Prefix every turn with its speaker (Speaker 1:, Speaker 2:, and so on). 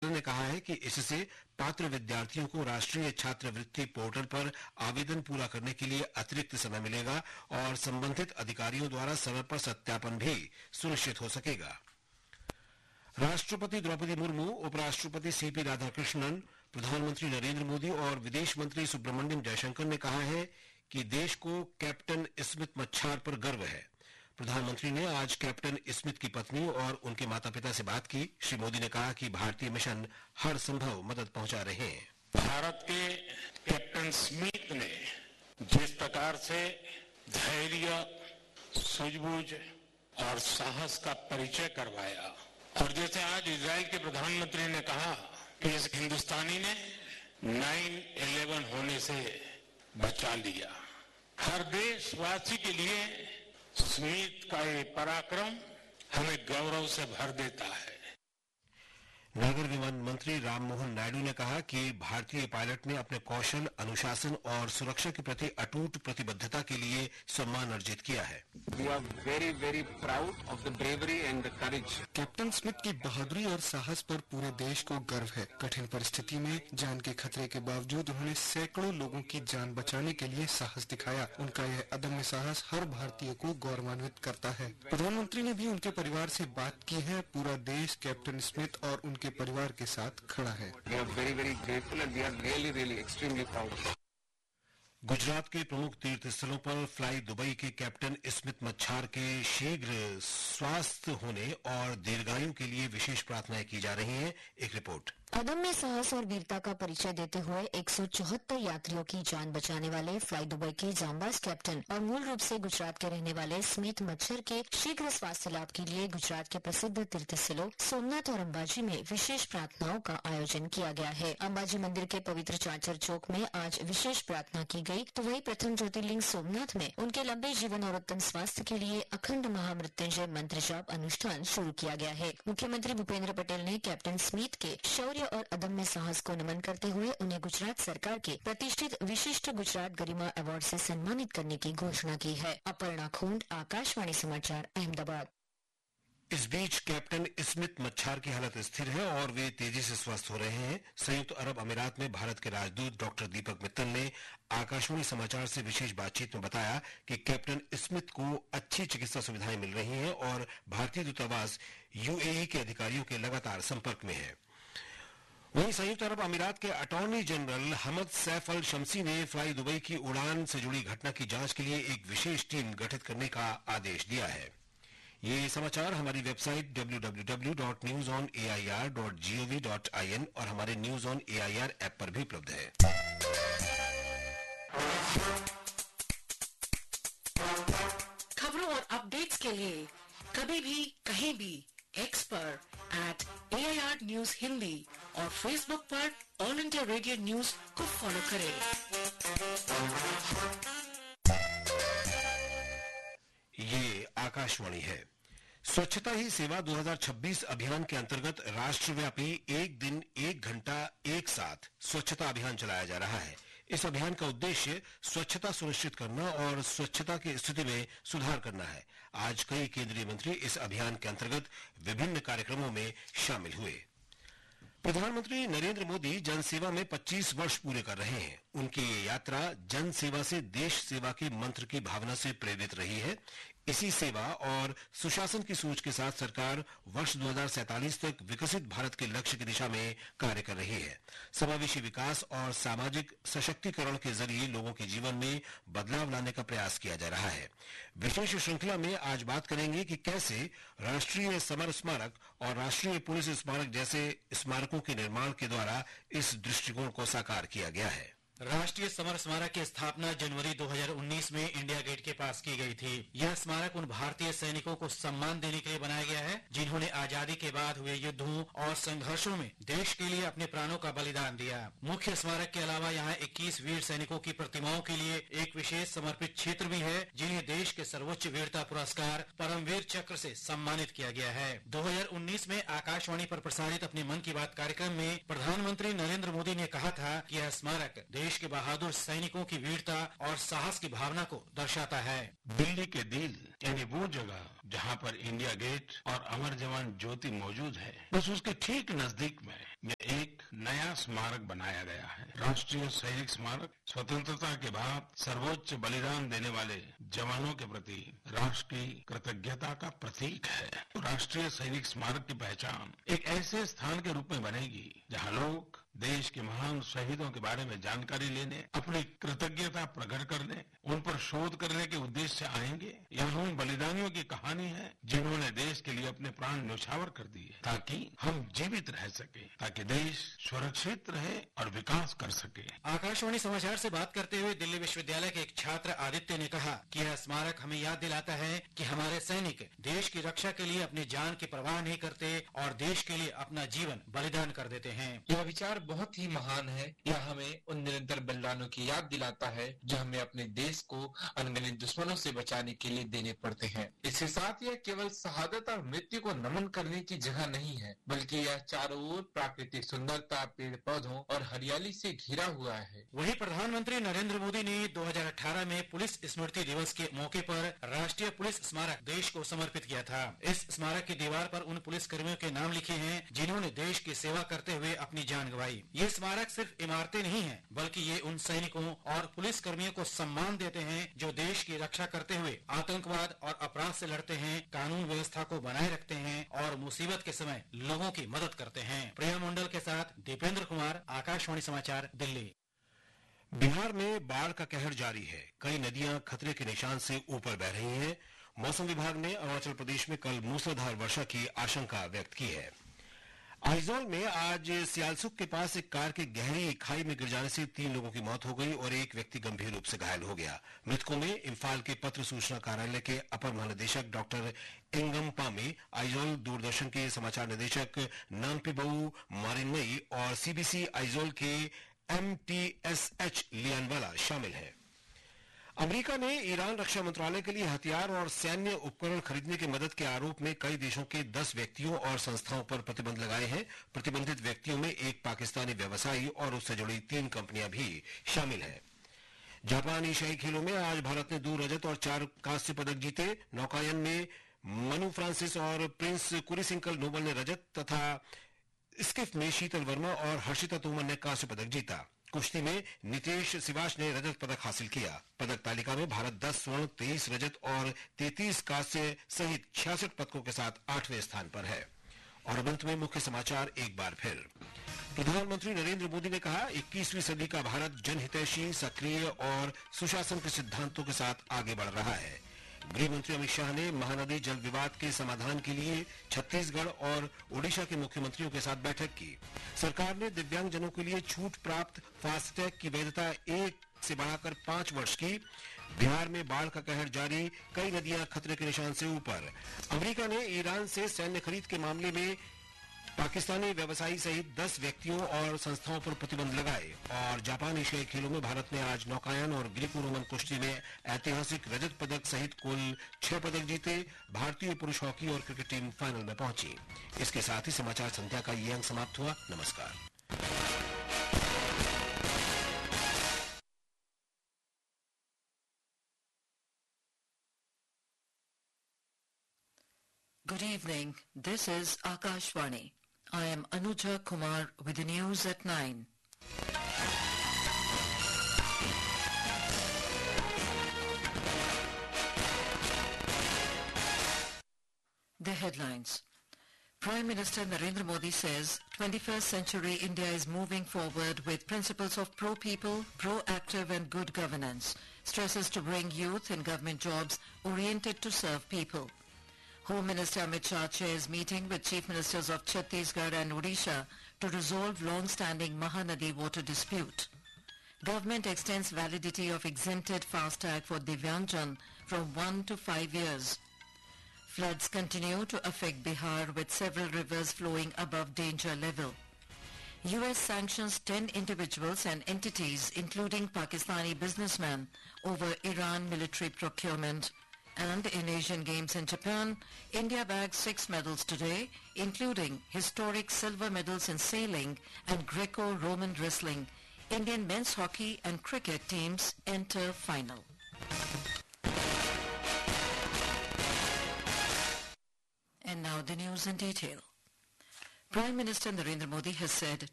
Speaker 1: मित्तल ने कहा है कि इससे पात्र विद्यार्थियों को राष्ट्रीय छात्रवृत्ति पोर्टल पर आवेदन पूरा करने के लिए अतिरिक्त समय मिलेगा और संबंधित अधिकारियों द्वारा समय पर सत्यापन भी सुनिश्चित हो सकेगा। राष्ट्रपति द्रौपदी मुर्मू, उपराष्ट्रपति सीपी राधाकृष्णन, प्रधानमंत्री नरेंद्र मोदी और विदेश मंत्री सुब्रमण्यम जयशंकर ने कहा है कि देश को कैप्टन स्मिथ मच्छार पर गर्व है। प्रधानमंत्री ने आज कैप्टन स्मिथ की पत्नी और उनके माता पिता से बात की। श्री मोदी ने कहा कि भारतीय मिशन हर संभव मदद पहुंचा रहे हैं।
Speaker 2: भारत के कैप्टन स्मिथ ने जिस प्रकार से धैर्य, सूझबूझ और साहस का परिचय करवाया, और जैसे आज इजराइल के प्रधानमंत्री ने कहा कि इस हिंदुस्तानी ने 9/11 होने से बचा लिया, हर देशवासी के लिए स्मिथ का ये पराक्रम हमें गौरव से भर देता है।
Speaker 1: नागर विमान मंत्री राममोहन नायडू ने कहा कि भारतीय पायलट ने अपने कौशल, अनुशासन और सुरक्षा के प्रति अटूट प्रतिबद्धता के लिए सम्मान अर्जित किया है।
Speaker 3: We are very, very proud of the bravery and the courage.
Speaker 4: Captain Smith की बहादुरी और साहस पर पूरे देश को गर्व है। कठिन परिस्थिति में जान के खतरे के बावजूद उन्होंने सैकड़ों लोगों की जान बचाने के लिए साहस दिखाया। उनका यह अदम्य साहस हर भारतीय को गौरवान्वित करता है। प्रधानमंत्री ने भी उनके परिवार से बात की है। पूरा देश कैप्टन स्मिथ और उनके परिवार के साथ खड़ा है।
Speaker 3: We are very, very grateful and we are really, really extremely proud.
Speaker 1: Gujarat के प्रमुख तीर्थ स्थलों पर फ्लाई दुबई के कैप्टन स्मिथ मच्छार के शीघ्र स्वस्थ होने और दीर्घायु के लिए विशेष प्रार्थनाएं की जा रही हैं। एक रिपोर्ट।
Speaker 5: अदम्य साहस और वीरता का परिचय देते हुए 174 यात्रियों की जान बचाने वाले फ्लाई दुबई के जांबाज कैप्टन और मूल रूप से गुजरात के रहने वाले स्मिथ मच्छर के शीघ्र स्वास्थ्य लाभ के लिए गुजरात के प्रसिद्ध तीर्थ स्थलों सोमनाथ और अंबाजी में विशेष प्रार्थनाओं का आयोजन किया गया है। अंबाजी मंदिर के पवित्र चाचर चौक में आज विशेष प्रार्थना की गई, तो वही प्रथम ज्योतिर्लिंग सोमनाथ में उनके लंबे जीवन और उत्तम स्वास्थ्य के लिए अखंड महामृत्युंजय मंत्र जाप अनुष्ठान शुरू किया गया है। मुख्यमंत्री भूपेंद्र पटेल ने कैप्टन स्मिथ के शौर्य और अदम्य साहस को नमन करते हुए उन्हें गुजरात सरकार के प्रतिष्ठित विशिष्ट गुजरात गरिमा अवार्ड से सम्मानित करने की घोषणा की है। अपर्णा खूंट, आकाशवाणी समाचार, अहमदाबाद।
Speaker 1: इस बीच कैप्टन स्मिथ मच्छार की हालत स्थिर है और वे तेजी से स्वस्थ हो रहे हैं। संयुक्त अरब अमीरात में भारत के राजदूत डॉक्टर दीपक मित्तल ने आकाशवाणी समाचार से विशेष बातचीत में बताया कि कैप्टन स्मिथ को अच्छी चिकित्सा सुविधाएं मिल रही हैं और भारतीय दूतावास यूएई के अधिकारियों के लगातार संपर्क में है। वहीं संयुक्त अरब अमीरात के अटॉर्नी जनरल हमद सैफ अल शम्सी ने फ्लाई दुबई की उड़ान से जुड़ी घटना की जांच के लिए एक विशेष टीम गठित करने का आदेश दिया है। ये समाचार हमारी वेबसाइट www.newsonair.gov.in और हमारे न्यूज ऑन एआईआर ऐप पर भी उपलब्ध है।
Speaker 6: खबरों और अपडेट्स के लिए कभी भी कहीं भी एक्स पर @AIR News हिंदी और फेसबुक पर ऑल इंडिया रेडियो न्यूज को फॉलो करें।
Speaker 1: ये आकाशवाणी है। स्वच्छता ही सेवा 2026 अभियान के अंतर्गत राष्ट्रव्यापी एक दिन एक घंटा एक साथ स्वच्छता अभियान चलाया जा रहा है। इस अभियान का उद्देश्य स्वच्छता सुनिश्चित करना और स्वच्छता की स्थिति में सुधार करना है। आज कई केंद्रीय मंत्री इस अभियान के अंतर्गत विभिन्न कार्यक्रमों में शामिल हुए। प्रधानमंत्री नरेंद्र मोदी जनसेवा में 25 वर्ष पूरे कर रहे हैं। उनकी ये यात्रा जन सेवा से देश सेवा के मंत्र की भावना से प्रेरित रही है। इसी सेवा और सुशासन की सोच के साथ सरकार वर्ष 2047 तक विकसित भारत के लक्ष्य की दिशा में कार्य कर रही है। समावेशी विकास और सामाजिक सशक्तिकरण के जरिए लोगों के जीवन में बदलाव लाने का प्रयास किया जा रहा है। विशेष श्रृंखला में आज बात करेंगे कि कैसे राष्ट्रीय समर स्मारक और राष्ट्रीय पुलिस स्मारक जैसे स्मारकों के निर्माण के द्वारा इस दृष्टिकोण को साकार किया गया है।
Speaker 7: राष्ट्रीय समर स्मारक की स्थापना जनवरी 2019 में इंडिया गेट के पास की गई थी। यह स्मारक उन भारतीय सैनिकों को सम्मान देने के लिए बनाया गया है जिन्होंने आजादी के बाद हुए युद्धों और संघर्षों में देश के लिए अपने प्राणों का बलिदान दिया। मुख्य स्मारक के अलावा यहाँ 21 वीर सैनिकों की प्रतिमाओं के लिए एक विशेष समर्पित क्षेत्र भी है जिन्हें देश के सर्वोच्च वीरता पुरस्कार परमवीर चक्र से सम्मानित किया गया है। 2019 में आकाशवाणी पर प्रसारित अपने मन की बात कार्यक्रम में प्रधानमंत्री नरेंद्र मोदी ने कहा था कि यह स्मारक देश के बहादुर सैनिकों की वीरता और साहस की भावना को दर्शाता है।
Speaker 2: दिल्ली के दिल यानी वो जगह जहाँ पर इंडिया गेट और अमर जवान ज्योति मौजूद है, बस उसके ठीक नजदीक में यह नया स्मारक बनाया गया है। राष्ट्रीय सैनिक स्मारक स्वतंत्रता के बाद सर्वोच्च बलिदान देने वाले जवानों के प्रति राष्ट्र की कृतज्ञता का प्रतीक है। राष्ट्रीय सैनिक स्मारक की पहचान एक ऐसे स्थान के रूप में बनेगी जहां लोग देश के महान शहीदों के बारे में जानकारी लेने, अपनी कृतज्ञता प्रकट करने, उन पर शोध करने के उद्देश्य से आएंगे। यहाँ उन बलिदानियों की कहानी है जिन्होंने देश के लिए अपने प्राण न्यौछावर कर दिए ताकि हम जीवित रह सके, ताकि देश सुरक्षित रहे और विकास कर सके।
Speaker 7: आकाशवाणी समाचार से बात करते हुए दिल्ली विश्वविद्यालय के एक छात्र आदित्य ने कहा कि यह स्मारक हमें याद दिलाता है कि हमारे सैनिक देश की रक्षा के लिए अपनी जान की परवाह नहीं करते और देश के लिए अपना जीवन बलिदान कर देते हैं।
Speaker 8: यह विचार बहुत ही महान है। यह हमें उन निरंतर बलिदानों की याद दिलाता है जो हमें अपने देश को अनगिनत दुश्मनों से बचाने के लिए देने पड़ते हैं। इसके साथ यह केवल शहादत और मृत्यु को नमन करने की जगह नहीं है, बल्कि यह चारों ओर प्राकृतिक सुंदरता, पेड़ पौधों और हरियाली से घिरा हुआ है।
Speaker 7: वहीं प्रधानमंत्री नरेंद्र मोदी ने 2018 में पुलिस स्मृति दिवस के मौके पर राष्ट्रीय पुलिस स्मारक देश को समर्पित किया था। इस स्मारक की दीवार पर उन पुलिस कर्मियों के नाम लिखे हैं जिन्होंने देश की सेवा करते हुए अपनी जान गंवाई। ये स्मारक सिर्फ इमारतें नहीं है, बल्कि ये उन सैनिकों और पुलिस कर्मियों को सम्मान देते हैं जो देश की रक्षा करते हुए आतंकवाद और अपराध से लड़ते हैं, कानून व्यवस्था को बनाए रखते हैं और मुसीबत के समय लोगों की मदद करते हैं। प्रिया मंडल के साथ दीपेंद्र कुमार, आकाशवाणी समाचार, दिल्ली।
Speaker 1: बिहार में बाढ़ का कहर जारी है। कई नदियां खतरे के निशान से ऊपर बह रही हैं। मौसम विभाग ने अरुणाचल प्रदेश में कल मूसलाधार वर्षा की आशंका व्यक्त की है। आइजोल में आज सियालसुक के पास एक कार के गहरी खाई में गिर जाने से 3 लोगों की मौत हो गई और एक व्यक्ति गंभीर रूप से घायल हो गया। मृतकों में इम्फाल के पत्र सूचना कार्यालय के अपर महानिदेशक डॉक्टर इंगम पामी, आइजोल दूरदर्शन के समाचार निदेशक नाम्पिबऊ मारिनमई और सीबीसी आइजोल के MTSH लियानवाला शामिल हैं। अमेरिका ने ईरान रक्षा मंत्रालय के लिए हथियार और सैन्य उपकरण खरीदने की मदद के आरोप में कई देशों के 10 व्यक्तियों और संस्थाओं पर प्रतिबंध लगाए हैं। प्रतिबंधित व्यक्तियों में एक पाकिस्तानी व्यवसायी और उससे जुड़ी 3 कंपनियां भी शामिल हैं। जापान एशियाई खेलों में आज भारत ने 2 रजत और 4 कांस्य पदक जीते। नौकायन में मनु फ्रांसिस और प्रिंस कुरिसिंकल नोबल ने रजत तथा स्किफ में शीतल वर्मा और हर्षिता तोमर ने कांस्य पदक जीता। कुश्ती में नितेश सिवाच ने रजत पदक हासिल किया। पदक तालिका में भारत 10 स्वर्ण, 23 रजत और 33 कांस्य सहित 66 पदकों के साथ 8वें स्थान पर है। और अब अंत में मुख्य समाचार एक बार फिर। प्रधानमंत्री नरेंद्र मोदी ने कहा, 21वीं सदी का भारत जनहितैषी, सक्रिय और सुशासन के सिद्धांतों के साथ आगे बढ़ रहा है। गृह मंत्री अमित शाह ने महानदी जल विवाद के समाधान के लिए छत्तीसगढ़ और ओडिशा के मुख्यमंत्रियों के साथ बैठक की। सरकार ने दिव्यांगजनों के लिए छूट प्राप्त फास्टैग की वैधता 1 से बढ़ाकर 5 वर्ष की। बिहार में बाढ़ का कहर जारी, कई नदियां खतरे के निशान से ऊपर। अमेरिका ने ईरान से सैन्य खरीद के मामले में पाकिस्तानी व्यवसायी सहित 10 व्यक्तियों और संस्थाओं पर प्रतिबंध लगाए। और जापान एशियाई खेलों में भारत ने आज नौकायन और ग्रीको रोमन कुश्ती में ऐतिहासिक रजत पदक सहित कुल 6 पदक जीते। भारतीय पुरुष हॉकी और क्रिकेट टीम फाइनल में पहुंची। इसके साथ ही समाचार संध्या का ये अंक समाप्त हुआ। नमस्कार।
Speaker 6: Good evening. This is Akashvani. I am Anuja Kumar with the news at 9. The headlines. Prime Minister Narendra Modi says 21st century India is moving forward with principles of pro-people, proactive and good governance. Stresses to bring youth in government jobs oriented to serve people. Home Minister Amit Shah chairs meeting with Chief Ministers of Chhattisgarh and Odisha to resolve long-standing Mahanadi water dispute. Government extends validity of exempted FASTag for Divyangjan from 1 to 5 years. Floods continue to affect Bihar with several rivers flowing above danger level. US sanctions 10 individuals and entities including Pakistani businessmen over Iran military procurement. And in Asian Games in Japan, India bagged 6 medals today, including historic silver medals in sailing and Greco-Roman wrestling. Indian men's hockey and cricket teams enter final. And now the news in detail. Prime Minister Narendra Modi has said